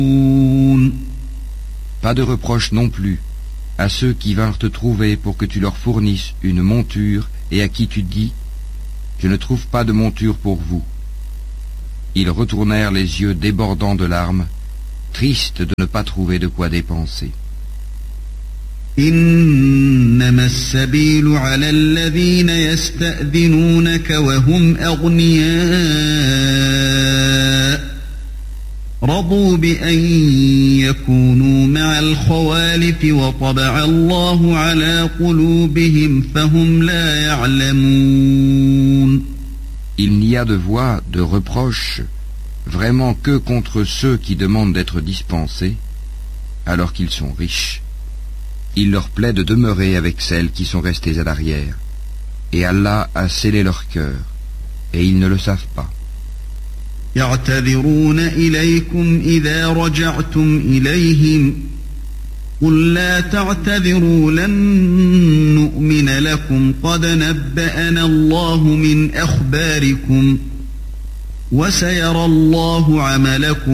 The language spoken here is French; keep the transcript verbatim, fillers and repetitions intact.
Pas de reproche non plus à ceux qui vinrent te trouver pour que tu leur fournisses une monture et à qui tu dis « Je ne trouve pas de monture pour vous ». Ils retournèrent les yeux débordants de larmes, tristes de ne pas trouver de quoi dépenser. إنما السبيل على الذين يستأذنونك وهم أغنياء رضوا بأن يكونوا مع الخوالف وطبع الله على قلوبهم فهم لا يعلمون. Il n'y a de voix, de reproche, vraiment que contre ceux qui demandent d'être dispensés, alors qu'ils sont riches. Il leur plaît de demeurer avec celles qui sont restées à l'arrière, et Allah a scellé leur cœur, et ils ne le savent pas. يعتذرون إليكم إذا رجعتم إليهم قل لا تعتذروا لن نؤمن لكم قد نبأنا الله من أخباركم وسيرى الله عملكم